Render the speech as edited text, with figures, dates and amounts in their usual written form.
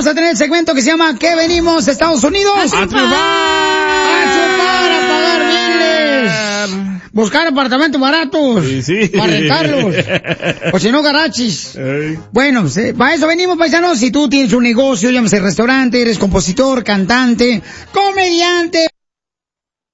a tener el segmento que se llama ¿Qué venimos, Estados Unidos? ¡A triunfar! ¡A pagar biles! Buscar apartamentos baratos. Sí. Para rentarlos. O si no, garachis. Bueno, para eso venimos, paisanos. Si tú tienes un negocio, llámese restaurante, eres compositor, cantante, comediante,